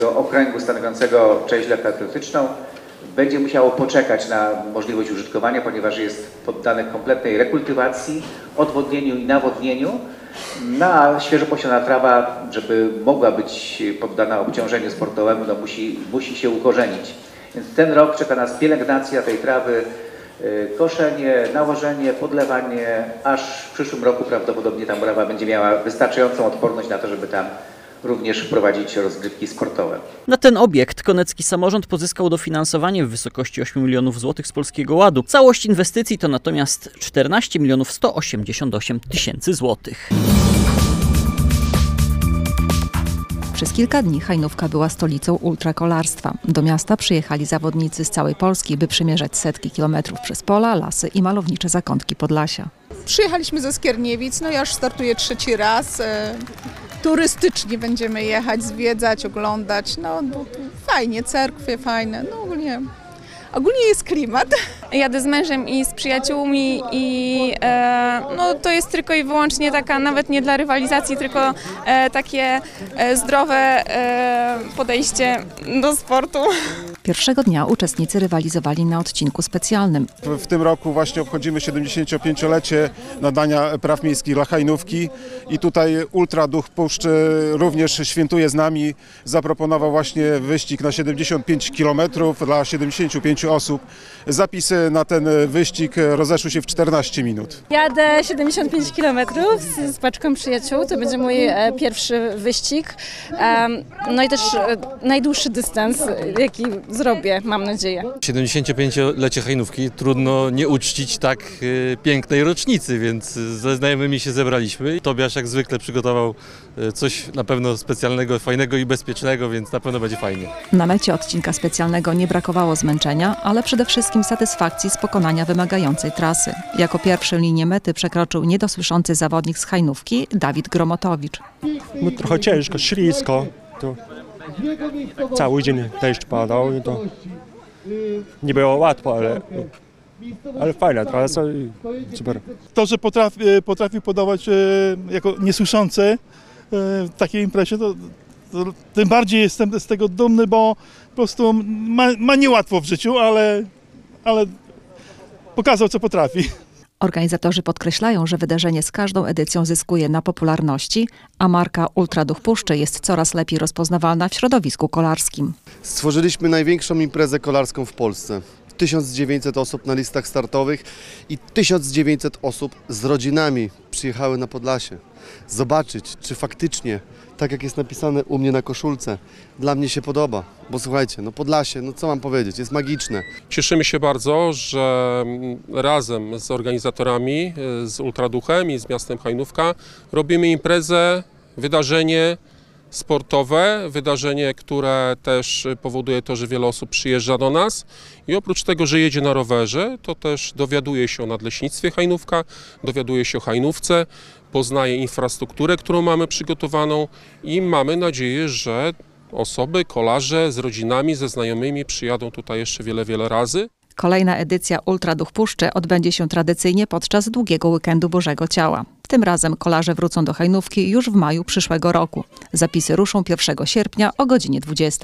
Do okręgu stanowiącego część lekkoatletyczną będzie musiało poczekać na możliwość użytkowania, ponieważ jest poddane kompletnej rekultywacji, odwodnieniu i nawodnieniu. Na świeżo posiana trawa, żeby mogła być poddana obciążeniu sportowemu, no musi się ukorzenić. Więc ten rok czeka nas pielęgnacja tej trawy, koszenie, nałożenie, podlewanie, aż w przyszłym roku prawdopodobnie ta murawa będzie miała wystarczającą odporność na to, żeby tam również wprowadzić rozgrywki sportowe. Na ten obiekt konecki samorząd pozyskał dofinansowanie w wysokości 8 milionów złotych z Polskiego Ładu. Całość inwestycji to natomiast 14 milionów 188 tysięcy złotych. Przez kilka dni Hajnówka była stolicą ultrakolarstwa. Do miasta przyjechali zawodnicy z całej Polski, by przemierzać setki kilometrów przez pola, lasy i malownicze zakątki Podlasia. Przyjechaliśmy ze Skierniewic, no ja już startuję trzeci raz. Turystycznie będziemy jechać, zwiedzać, oglądać. No fajnie, cerkwie fajne, no ogólnie jest klimat. Jadę z mężem i z przyjaciółmi i no, to jest tylko i wyłącznie taka, nawet nie dla rywalizacji, tylko takie zdrowe podejście do sportu. Pierwszego dnia uczestnicy rywalizowali na odcinku specjalnym. W tym roku właśnie obchodzimy 75-lecie nadania praw miejskich dla Hajnówki i tutaj Ultra Duch Puszczy również świętuje z nami. Zaproponował właśnie wyścig na 75 km dla 75 osób. Zapisy na ten wyścig rozeszły się w 14 minut. Jadę 75 km z paczką przyjaciół. To będzie mój pierwszy wyścig. No i też najdłuższy dystans, jaki zrobię, mam nadzieję. 75-lecie Hajnówki trudno nie uczcić tak pięknej rocznicy, więc ze znajomymi się zebraliśmy. Tobiasz jak zwykle przygotował coś na pewno specjalnego, fajnego i bezpiecznego, więc na pewno będzie fajnie. Na mecie odcinka specjalnego nie brakowało zmęczenia, ale przede wszystkim satysfakcji z pokonania wymagającej trasy. Jako pierwszy linię mety przekroczył niedosłyszący zawodnik z Hajnówki Dawid Gromotowicz. No, trochę ciężko, ślisko. To cały dzień deszcz padał i to nie było łatwo, ale fajna trasa i super. To, że potrafi podawać jako niesłyszący w takiej imprezie, to tym bardziej jestem z tego dumny, bo po prostu ma niełatwo w życiu, ale pokazał, co potrafi. Organizatorzy podkreślają, że wydarzenie z każdą edycją zyskuje na popularności, a marka Ultra Duch Puszczy jest coraz lepiej rozpoznawalna w środowisku kolarskim. Stworzyliśmy największą imprezę kolarską w Polsce. 1900 osób na listach startowych i 1900 osób z rodzinami przyjechały na Podlasie. Zobaczyć, czy faktycznie, tak jak jest napisane u mnie na koszulce, dla mnie się podoba. Bo słuchajcie, no Podlasie, no co mam powiedzieć, jest magiczne. Cieszymy się bardzo, że razem z organizatorami, z Ultraduchem i z miastem Hajnówka robimy imprezę, wydarzenie sportowe, wydarzenie, które też powoduje to, że wiele osób przyjeżdża do nas i oprócz tego, że jedzie na rowerze, to też dowiaduje się o Nadleśnictwie Hajnówka, dowiaduje się o Hajnówce, poznaje infrastrukturę, którą mamy przygotowaną i mamy nadzieję, że osoby, kolarze z rodzinami, ze znajomymi przyjadą tutaj jeszcze wiele razy. Kolejna edycja Ultra Duch Puszczy odbędzie się tradycyjnie podczas długiego weekendu Bożego Ciała. Tym razem kolarze wrócą do Hajnówki już w maju przyszłego roku. Zapisy ruszą 1 sierpnia o godzinie 20.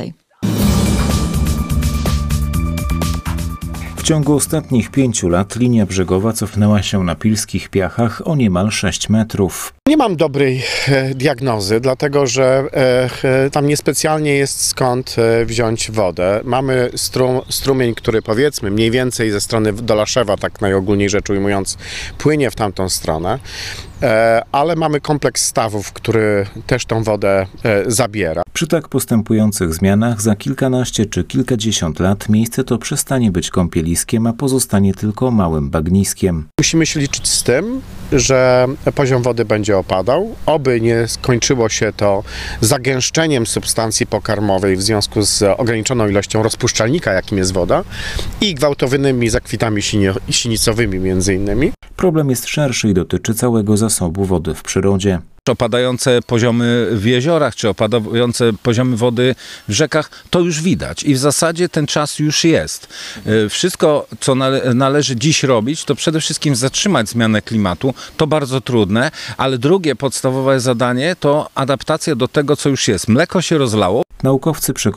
W ciągu ostatnich 5 lat linia brzegowa cofnęła się na pilskich piachach o niemal 6 metrów. Nie mam dobrej diagnozy, dlatego że tam niespecjalnie jest skąd wziąć wodę. Mamy strumień, który powiedzmy mniej więcej ze strony Dolaszewa, tak najogólniej rzecz ujmując, płynie w tamtą stronę, ale mamy kompleks stawów, który też tą wodę zabiera. Przy tak postępujących zmianach za kilkanaście czy kilkadziesiąt lat miejsce to przestanie być kąpieliskiem, a pozostanie tylko małym bagniskiem. Musimy się liczyć z tym, że poziom wody będzie opadał, oby nie skończyło się to zagęszczeniem substancji pokarmowej w związku z ograniczoną ilością rozpuszczalnika, jakim jest woda, i gwałtownymi zakwitami sinicowymi między innymi. Problem jest szerszy i dotyczy całego zasobu wody w przyrodzie. Opadające poziomy w jeziorach, czy opadające poziomy wody w rzekach, to już widać i w zasadzie ten czas już jest. Wszystko, co należy dziś robić, to przede wszystkim zatrzymać zmianę klimatu. To bardzo trudne, ale drugie podstawowe zadanie to adaptacja do tego, co już jest. Mleko się rozlało. Naukowcy